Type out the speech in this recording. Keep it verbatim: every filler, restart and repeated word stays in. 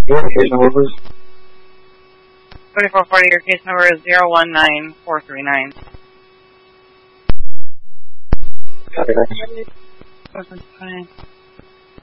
Your case number, please. twenty-four forty, your case number is zero one nine four three nine. Copy, thanks. Fine.